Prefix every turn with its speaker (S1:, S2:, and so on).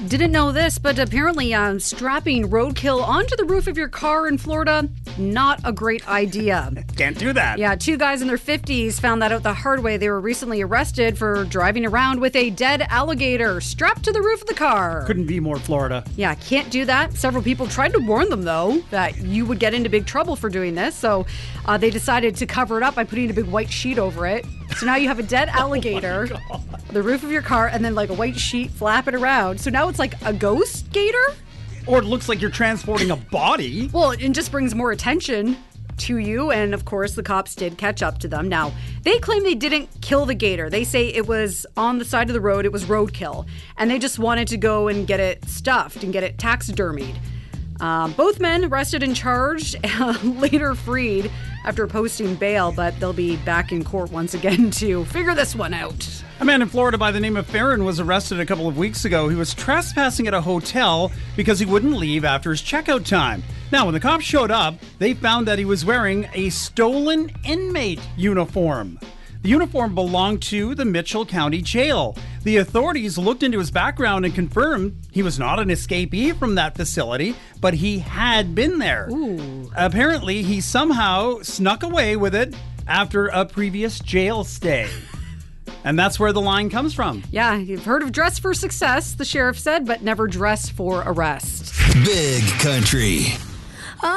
S1: Didn't know this, but apparently strapping roadkill onto the roof of your car in Florida, not a great idea.
S2: Can't do that.
S1: Yeah, 2 guys in their 50s found that out the hard way. They were recently arrested for driving around with a dead alligator strapped to the roof of the car.
S2: Couldn't be more Florida.
S1: Yeah, can't do that. Several people tried to warn them, though, that you would get into big trouble for doing this. So they decided to cover it up by putting a big white sheet over it. So now you have a dead alligator, the roof of your car, and then like a white sheet flapping around. So now it's like a ghost gator?
S2: Or it looks like you're transporting a body.
S1: Well, it just brings more attention to you. And of course, the cops did catch up to them. Now, they claim they didn't kill the gator. They say it was on the side of the road. It was roadkill. And they just wanted to go and get it stuffed and get it taxidermied. Both men arrested and charged, later freed after posting bail, but they'll be back in court once again to figure this one out.
S2: A man in Florida by the name of Farron was arrested a couple of weeks ago. He was trespassing at a hotel because he wouldn't leave after his checkout time. Now, when the cops showed up, they found that he was wearing a stolen inmate uniform. The uniform belonged to the Mitchell County Jail. The authorities looked into his background and confirmed he was not an escapee from that facility, but he had been there.
S1: Ooh.
S2: Apparently, he somehow snuck away with it after a previous jail stay. And that's where the line comes from.
S1: Yeah, you've heard of dress for success, the sheriff said, but never dress for arrest.
S3: Big Country.